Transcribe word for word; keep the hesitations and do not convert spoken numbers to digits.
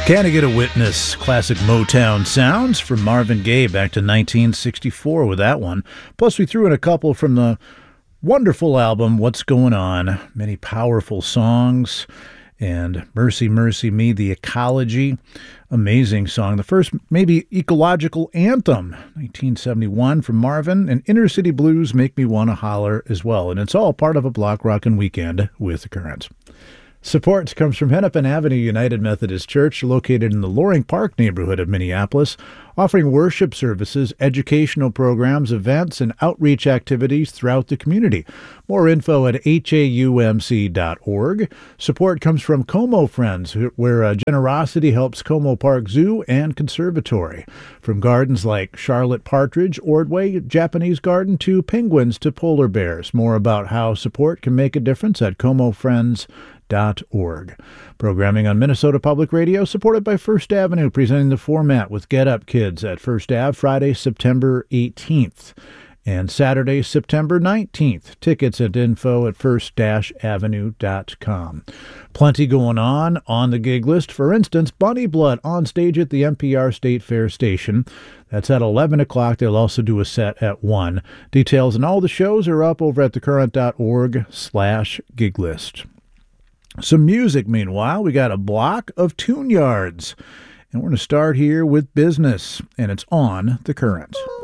Can I Get a Witness? Classic Motown sounds from Marvin Gaye back to nineteen sixty-four with that one. Plus, we threw in a couple from the wonderful album What's Going On. Many powerful songs. And Mercy, Mercy Me, The Ecology. Amazing song. The first, maybe, ecological anthem, nineteen seventy-one from Marvin. And Inner City Blues, Make Me Wanna Holler as well. And it's all part of a block rockin' weekend with the Currents. Support comes from Hennepin Avenue United Methodist Church, located in the Loring Park neighborhood of Minneapolis, offering worship services, educational programs, events, and outreach activities throughout the community. More info at H A U M C dot org. Support comes from Como Friends, where uh, generosity helps Como Park Zoo and Conservatory. From gardens like Charlotte Partridge, Ordway, Japanese Garden, to penguins to polar bears. More about how support can make a difference at Como Friends dot org. Programming on Minnesota Public Radio, supported by First Avenue, presenting the format with Get Up Kids at First Ave, Friday, September eighteenth, and Saturday, September nineteenth. Tickets and info at first avenue dot com. Plenty going on on the gig list. For instance, Bunny Blood on stage at the N P R State Fair Station. That's at eleven o'clock. They'll also do a set at one. Details on all the shows are up over at thecurrent dot org slash gig list. Some music, meanwhile. We got a block of tune yards. And we're going to start here with Business, and it's on The Current.